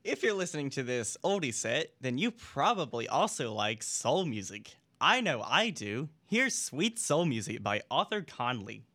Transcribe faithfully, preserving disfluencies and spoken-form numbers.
If you're listening to this oldie set, then you probably also like soul music. I know I do. Here's Sweet Soul Music by Arthur Conley.